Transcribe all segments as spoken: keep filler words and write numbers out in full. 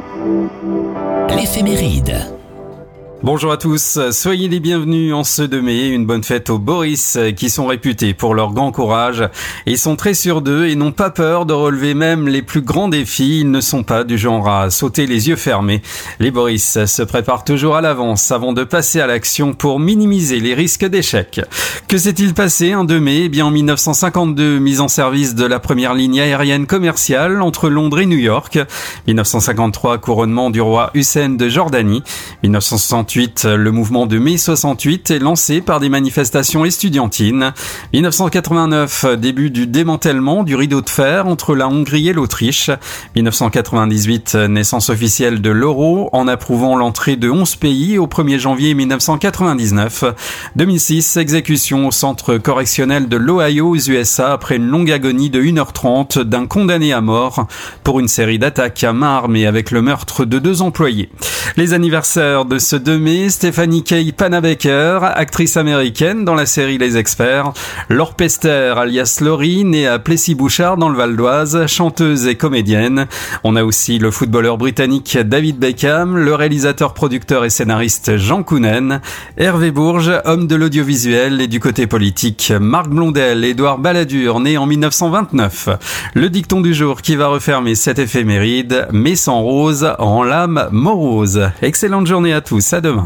L'éphéméride. Bonjour à tous, soyez les bienvenus en ce deux mai, une bonne fête aux Boris qui sont réputés pour leur grand courage. Ils sont très sûrs d'eux et n'ont pas peur de relever même les plus grands défis. Ils ne sont pas du genre à sauter les yeux fermés. Les Boris se préparent toujours à l'avance avant de passer à l'action pour minimiser les risques d'échec. Que s'est-il passé un deux mai ? Eh bien en dix-neuf cent cinquante-deux, mise en service de la première ligne aérienne commerciale entre Londres et New York. dix-neuf cent cinquante-trois, couronnement du roi Hussein de Jordanie. dix-neuf cent soixante-huit, le mouvement de mai soixante-huit est lancé par des manifestations estudiantines. dix-neuf cent quatre-vingt-neuf, début du démantèlement du rideau de fer entre la Hongrie et l'Autriche. dix-neuf cent quatre-vingt-dix-huit, naissance officielle de l'euro en approuvant l'entrée de onze pays au premier janvier mille neuf cent quatre-vingt-dix-neuf. deux mille six, exécution au centre correctionnel de l'Ohio aux U S A après une longue agonie de une heure trente d'un condamné à mort pour une série d'attaques à main armée avec le meurtre de deux employés. Les anniversaires de ce deux mai, Stephanie Kaye Panabaker, actrice américaine dans la série Les Experts, Laure Pester alias Laurie, née à Plessis-Bouchard dans le Val d'Oise, chanteuse et comédienne. On a aussi le footballeur britannique David Beckham, le réalisateur, producteur et scénariste Jean Kounen, Hervé Bourges, homme de l'audiovisuel, et du côté politique, Marc Blondel, Édouard Balladur, né en dix-neuf cent vingt-neuf. Le dicton du jour qui va refermer cette éphéméride, mais sans rose, rend l'âme morose. Excellente journée à tous, à demain.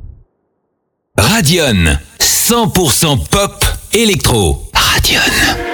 Radion, cent pour cent pop électro. Radion.